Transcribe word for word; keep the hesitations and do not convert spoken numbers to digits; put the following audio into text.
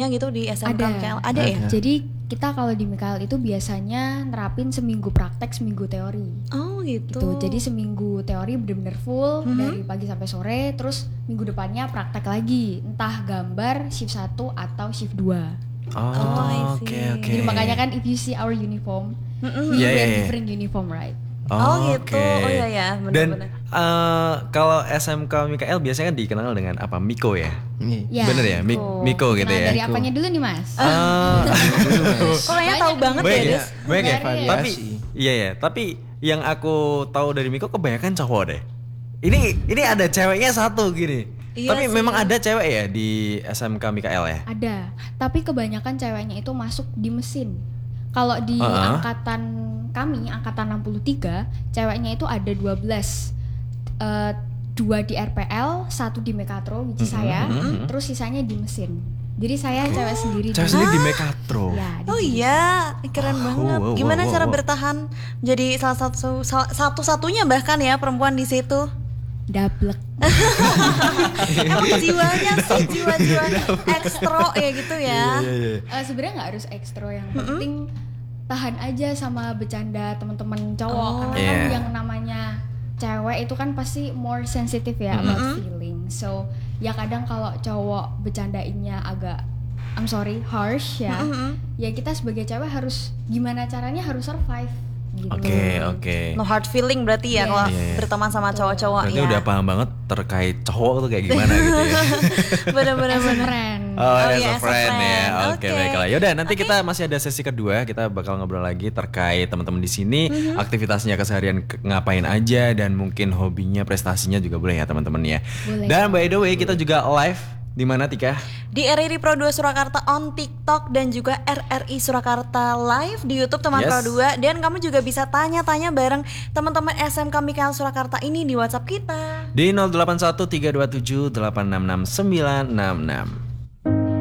prakteknya gitu di S M K Ada. Mikael? Ada ya? Jadi kita kalau di Mikael itu biasanya nerapin seminggu praktek, seminggu teori. Oh gitu. Gitu. Jadi seminggu teori bener-bener full Mhm. dari pagi sampai sore, terus minggu depannya praktek lagi, entah gambar shift satu atau shift dua. Oh, I Oh, see. oke oke. Jadi makanya kan if you see our uniform, Mm-mm. we Iya, wear iya, iya. different uniform, right? Oh, gitu. oke. Oh, iya, iya, Dan benar-benar. eh, kalau S M K Mikael biasanya kan dikenal dengan apa? Miko ya. Ya, Bener ya, Mi- Miko gitu Nah, ya. dari apanya dulu nih Mas? Eh, Kok kayaknya tahu banget ya, banyak ya, Des? banyak ya. Variasi. Tapi iya ya, tapi yang aku tahu dari Miko kebanyakan cowok deh. Ini ini ada ceweknya satu gini. Iya Tapi sih. memang ada cewek ya di S M K Mikael ya. Ada, tapi kebanyakan ceweknya itu masuk di mesin. Kalau di Uh-uh. angkatan kami, angkatan enam puluh tiga, ceweknya itu ada dua belas. Eh, dua di R P L, satu di Mekatro, which is Mhm, saya, mhm. terus sisanya di mesin. Jadi saya cewek sendiri. Cewek di- sendiri di Mekatro. Ya, di Oh jurusan. iya, keren banget. wow, Gimana wow, cara wow. bertahan jadi salah satu sal- satu-satunya bahkan ya perempuan di situ? Dablek. Emang jiwanya sih jiwa-jiwa ekstro ya gitu ya. Iya, iya, iya. Eh, sebenarnya nggak harus ekstra, yang penting tahan aja sama bercanda teman-teman cowok, Oh. karena kan Iya. yang namanya cewek itu kan pasti more sensitive ya about feeling. So ya kadang kalau cowok bercandainnya agak I'm sorry harsh ya, ya kita sebagai cewek harus gimana caranya harus survive gitu. Oke, oke. No hard feeling berarti ya Yes. kalau Iya, iya. berteman sama cowok-cowok Berarti ya. udah paham banget terkait cowok tuh kayak gimana gitu ya. Bener-bener. As a friend. Oh, Oh, as iya, a as a friend ya. friend. Oke, Oke. baiklah. Yaudah, nanti kita masih ada sesi kedua. Kita bakal ngobrol lagi terkait teman-teman di sini, aktivitasnya keseharian ke- ngapain aja, dan mungkin hobinya, prestasinya juga boleh ya teman-teman ya. Boleh. Dan by the way, kita juga live di mana Tika? Di R R I Pro dua Surakarta on TikTok dan juga R R I Surakarta live di YouTube teman Yes. Pro dua, dan kamu juga bisa tanya-tanya bareng teman-teman S M K Mikael Surakarta ini di WhatsApp kita. Di nol delapan satu tiga dua tujuh delapan enam enam sembilan enam enam.